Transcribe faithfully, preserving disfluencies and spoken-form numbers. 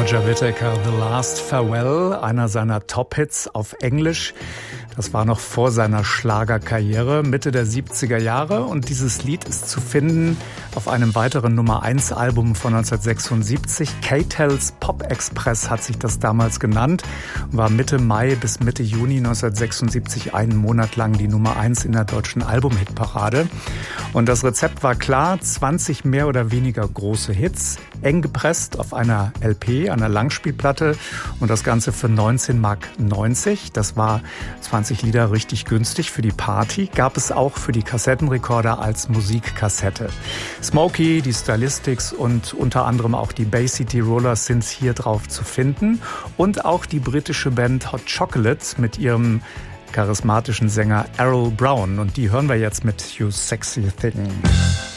Roger Whittaker, The Last Farewell, einer seiner Top-Hits auf Englisch. Das war noch vor seiner Schlagerkarriere, Mitte der siebziger Jahre. Und dieses Lied ist zu finden auf einem weiteren Nummer eins Album von neunzehnhundertsechsundsiebzig. K-Tels Pop Express hat sich das damals genannt. War Mitte Mai bis Mitte Juni neunzehnhundertsechsundsiebzig einen Monat lang die Nummer eins in der deutschen Album-Hitparade. Und das Rezept war klar, zwanzig mehr oder weniger große Hits, eng gepresst auf einer L P, einer Langspielplatte. Und das Ganze für neunzehn Mark neunzig. Das war zwanzig Lieder richtig günstig für die Party, gab es auch für die Kassettenrekorder als Musikkassette. Smokey, die Stylistics und unter anderem auch die Bay City Rollers sind hier drauf zu finden. Und auch die britische Band Hot Chocolate mit ihrem charismatischen Sänger Errol Brown. Und die hören wir jetzt mit You Sexy Thing.